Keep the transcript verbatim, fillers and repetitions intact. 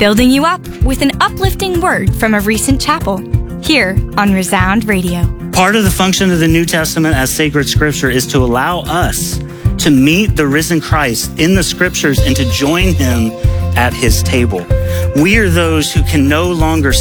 building you up with an uplifting word from a recent chapel, here on Resound Radio. Part of the function of the New Testament as sacred scripture is to allow us to meet the risen Christ in the scriptures and to join him at his table. We are those who can no longer